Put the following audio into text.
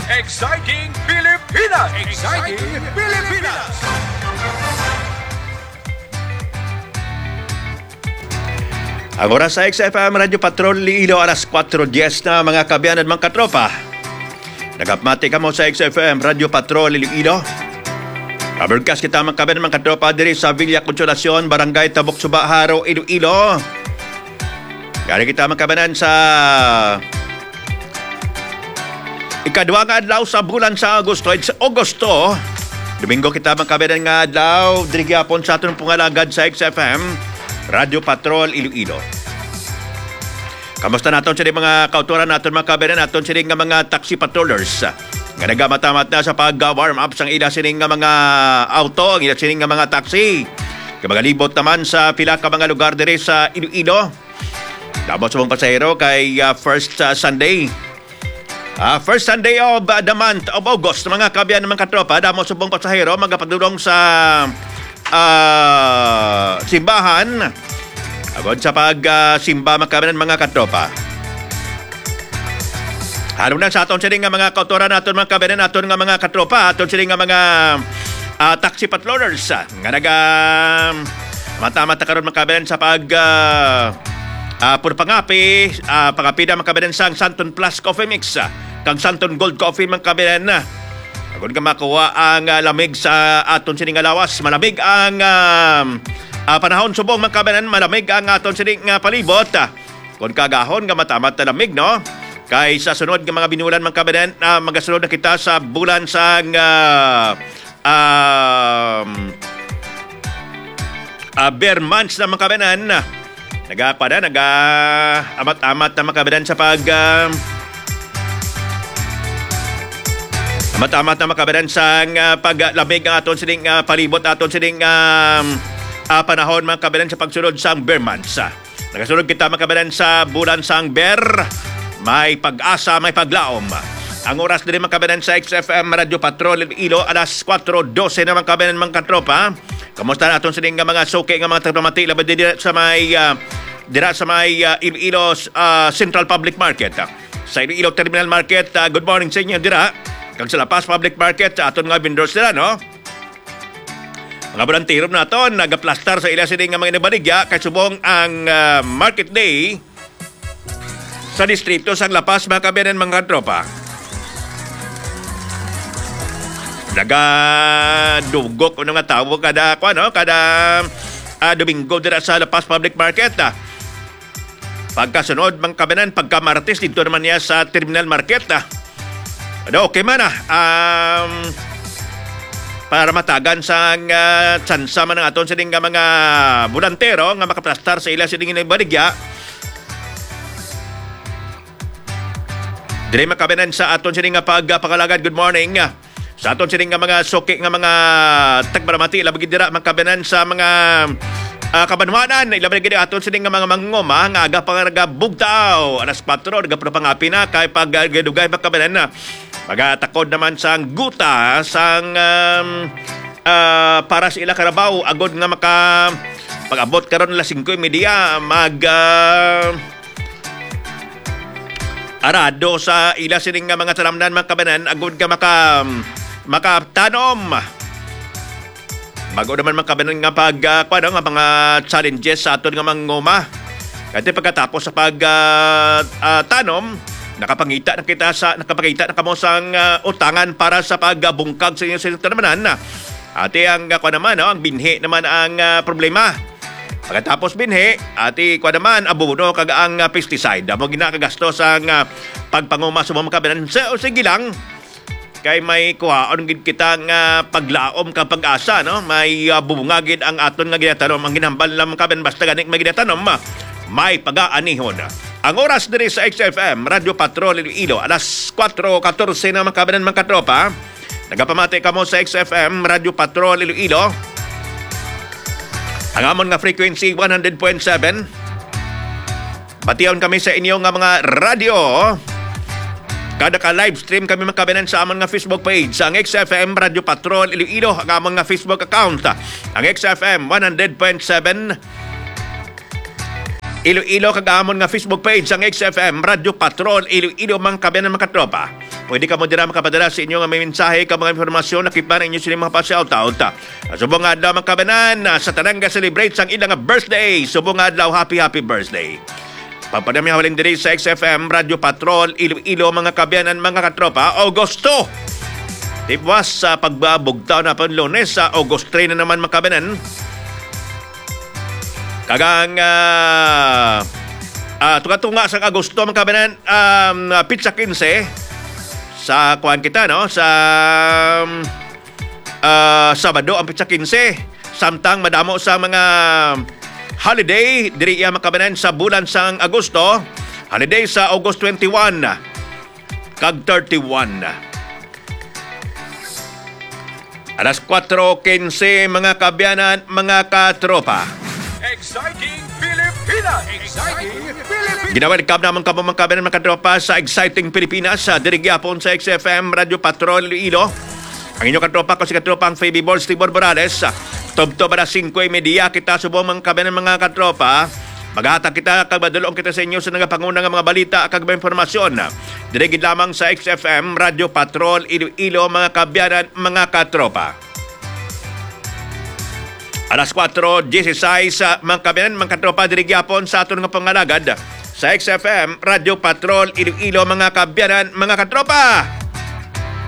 Exciting Pilipinas! Exciting Pilipinas! Ang oras sa XFM Radio Patrol Iloilo, alas 4:10 na mga kabiyan at mga katropa. Nagapmati ka mo sa XFM Radio Patrol Iloilo. Broadcast kita mga kabiyan at mga katropa diri sa Villa Consolacion, Barangay Tabok Suba, Haro, Iloilo. Kaya kita mga kabiyan sa ikaduhang adlaw sa bulan sa Agosto. It's Agosto. Domingo kita mga kabiyan nga adlaw diri gyapon sa aton pungalagad sa XFM Radio Patrol Iloilo. Kamusta naton sa mga kauturan naton mga kabiyan naton sa mga taxi patrollers nga nagamatamat na sa pag-warm up sang ila sining nga mga auto, ang ila sining nga mga taxi. Kabagalibot naman sa pila ka mga lugar diri sa Iloilo. Dabot sa mga pasahero kay first Sunday of the month of August, mga kabiyan ng mga katropa, damo sa buong pasahero magapadulong sa simbahan agad sa pag-simba mga kabiyan ng mga katropa. Harap na sa aton sining nga mga kautoran naton mga kabiyan naton nga mga katropa, aton sining nga mga taxi patrollers nga mata-mata karon mga kabiyan sa pagpangapi pangapida mga kabiyan sang Santon Plus Coffee Mix kang Santon Gold Coffee mga kabiyan na agad ka makuha ang lamig sa aton sining nga lawas. Malamig ang panahon subong mga kabiyan, malamig ang aton sining palibot kung kagahon nga matamat na lamig, no? Kay sa sunod nga mga binulan mga kabiyan, magasunod na kita sa bulan sang bare months na mga kabiyan. Amat-amat na mga kabiyan sa amat-amat na makabiran sa paglamig ng aton sining palibot aton sining panahon mga kabiran sa pagsunod sa bare months. Nagasunod kita makabiran sa bulan sang bare, may pag-asa, may paglaom. Ang oras din mga kabiran sa XFM Radio Patrol Iloilo, alas 4:12 na mga kabiran mga katropa. Kamusta na aton sining mga suki nga mga tagpamati laban dira sa may Iloilo Central Public Market. Sa Iloilo Terminal Market, good morning sa inyo dira. Kag sa La Paz Public Market, sa aton nga vendors nila, no? Mga volunteerom na aton, nagaplastar sa ila sining nga mga inabaligya, kay subong ang Market Day sa distrito sa La Paz, mga kabiyanan mga tropa. Nagadugok o nga tao kada Domingo dira sa La Paz Public Market. Pagkasunod, mga kabiyanan, pagka Martes, dito naman niya sa Terminal Market. Okay man para matagan sa tsansa man ng aton sa nga mga volantero nga makaplastar sa ila sa nga baligya. Dire makabenan sa aton sa nga pagpakalagad. Good morning sa aton sa nga mga suki nga mga tagbaramati labag dira makabenan sa mga kabanwanan ilabay gid aton sa nga mga mangoma nga aga pangagabugtaw alas 4 nagapangapi na kay pagdugay makabenan na magatakod naman sang guta sang para sa ila karabaw agod nga pag-abot karon la 5:30 arado sa ila sining nga mga talamnan mga kabanan agod nga makatanom. Bago naman mga kabanan nga mga challenges sa aton nga mangoma. Kaya pagkatapos sa tanom nakapakita na kamo sang utangan para sa pagbungkag sa inyong tanaman. Ati ang ang binhi naman ang problema. Pagkatapos binhi, ati naman abono kag ang pesticide. Amo ginakagasto sa pagpanguma sa mga kabinan. Sige lang, kay may kuhaon gid kita nga paglaom ka pag-asa, no? May bubungagid ang aton nga ginatanom. Ang ginhambal lang kabinan basta ganik may ginatanom, may pag-aanihon. Ang oras diri sa XFM Radio Patrol Iloilo, alas 4:14 na mga kabinan mga katropa. Nagapamati ka mo sa XFM Radio Patrol Iloilo. Ang amon nga frequency 100.7. Batiyon kami sa inyo nga mga radio. Kada ka live stream kami mga kabinan sa amon nga Facebook page, ang XFM Radio Patrol Iloilo, ang amon nga Facebook account, ang XFM 100.7 Iloilo kag-amon nga Facebook page ang XFM Radio Patrol Iloilo mga kabayan mga katropa. Pwede ka mo dira makapadala sa inyo nga may mensahe ka mga informasyon na kipan inyo sila mga pa-shoutout. Subong adlaw mga kabanan sa tanang ga-celebrate sang ilang birthday. Subong adlaw happy birthday. Papadami hawaling diri sa XFM Radio Patrol Iloilo mga kabayanan mga katropa. Agosto. Tipwas sa pagbabugtaw na pang Lunes sa August 3 na naman mga kabayanan. Kagang tunga-tunga sa Agosto mga kabanan, pizza 15 sa kuhan kita no sa Sabado ang pizza 15 samtang madamo sa mga holiday diri iya mga kabanan sa bulan sang Agosto, holiday sa August 21 kag 31. Alas 4:15 mga kabayanan mga katropa. Exciting Pilipinas! Exciting Pilipinas! Ginawalkab naman ka mga kabayan mga katropa sa Exciting Pilipinas sa dirigyapon sa XFM Radio Patrol Iloilo. Ang inyong katropa ko si katropang Fabi Balls Tibor Morales. Tubto para 5:30 kita subong mga kabayan mga katropa. Maghatag kita kag madulong kita sa inyo sa nagapanguna nga mga balita kag mga informasyon. Dirigid lamang sa XFM Radio Patrol Iloilo mga kabayan mga katropa. Alas 4:16 mga kabayan, mga katropa dirigyapon sa aton nga pangalagad sa XFM Radio Patrol Iloilo mga kabayan mga katropa.